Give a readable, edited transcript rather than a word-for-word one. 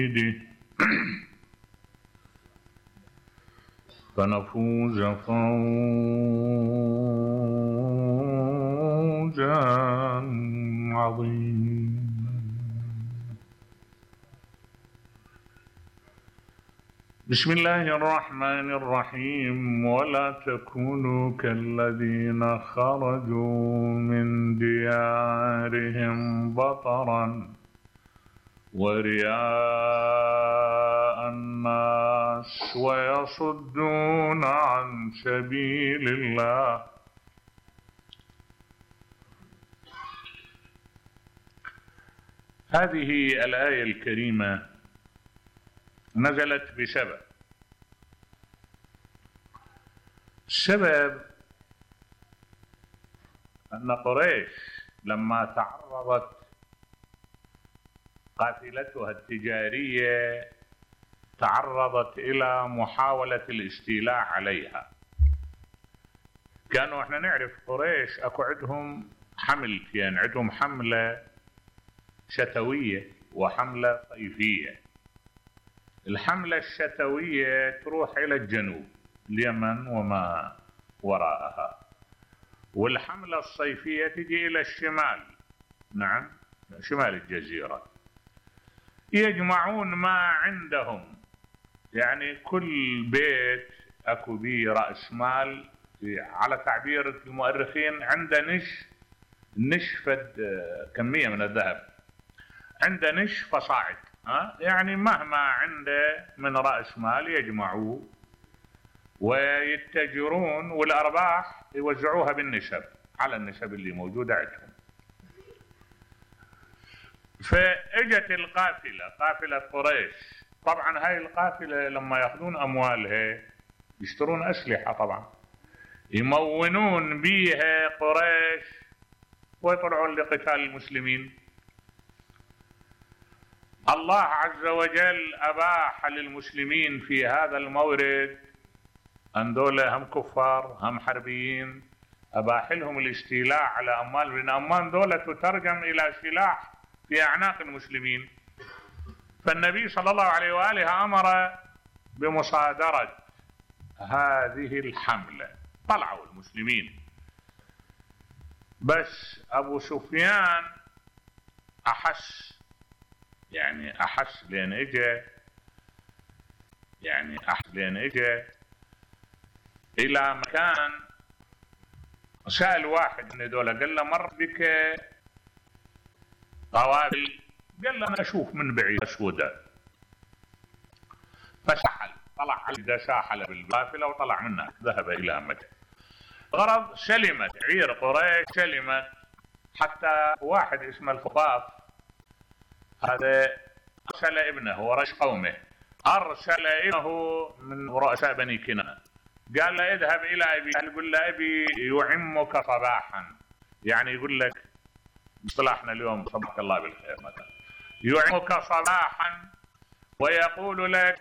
فنفوز فوزا عظيما. بسم الله الرحمن الرحيم. ولا تكونوا كالذين خرجوا من ديارهم بطرا ورئاء الناس ويصدون عن سبيل الله. هذه الآية الكريمة نزلت بسبب. السبب أن قريش لما تعرضت قافلتها التجارية تعرضت إلى محاولة الاستيلاء عليها. كانوا احنا نعرف قريش اكو عندهم حملتين، عندهم حملة شتوية وحملة صيفية. الحملة الشتوية تروح إلى الجنوب، اليمن وما وراءها، والحملة الصيفية تجي إلى الشمال، نعم شمال الجزيرة. يجمعون ما عندهم، يعني كل بيت اكو بيه رأس مال، على تعبير المؤرخين عنده نشفة كمية من الذهب، عنده نش فصاعد، يعني مهما عنده من رأس مال يجمعوه ويتجرون، والأرباح يوزعوها بالنسب على النسب اللي موجودة عندهم. فاجت القافلة، قافلة قريش. طبعا هاي القافلة لما ياخذون أموالها يشترون أسلحة، طبعا يمونون بيها قريش ويطلعون لقتال المسلمين. الله عز وجل أباح للمسلمين في هذا المورد أن دولة هم كفار هم حربيين، أباح لهم الاستيلاء على أموال، لأن أموال دولة تترجم إلى سلاح في أعناق المسلمين. فالنبي صلى الله عليه وآله أمر بمصادرة هذه الحملة. طلعوا المسلمين، بس أبو سفيان أحس لأن إجا إلى مكان، سأل واحد من دولة قال له مر بك قوافل؟ قال له أنا أشوف من بعيد أسودة. فسحل، طلع على ساحل بالقافلة وطلع منها، ذهب إلى مكة. غرض سلمت عير قريش، سلمت، حتى واحد اسمه الخطاف هذا أرسل ابنه، هو رئيس قومه، أرسل ابنه من رؤساء بني كنانة، قال له اذهب إلى أبي، يقول له أبي يعمك صباحا، يعني يقول لك اصطلاحنا اليوم صباحك الله بالخير مثلا، يعمك صباحا ويقول لك